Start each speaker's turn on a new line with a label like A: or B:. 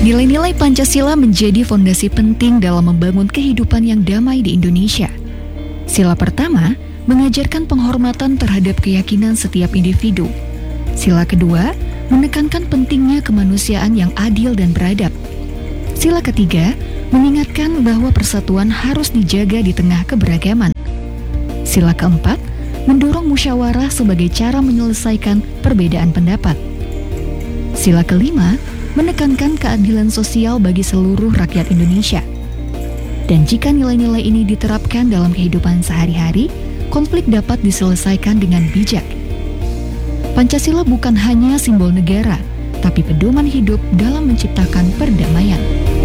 A: Nilai-nilai Pancasila menjadi fondasi penting dalam membangun kehidupan yang damai di Indonesia. Sila pertama mengajarkan penghormatan terhadap keyakinan setiap individu. Sila kedua menekankan pentingnya kemanusiaan yang adil dan beradab. Sila ketiga mengingatkan bahwa persatuan harus dijaga di tengah keberagaman. Sila keempat mendorong musyawarah sebagai cara menyelesaikan perbedaan pendapat. Sila kelima menekankan keadilan sosial bagi seluruh rakyat Indonesia. Dan jika nilai-nilai ini diterapkan dalam kehidupan sehari-hari, konflik dapat diselesaikan dengan bijak. Pancasila bukan hanya simbol negara, tapi pedoman hidup dalam menciptakan perdamaian.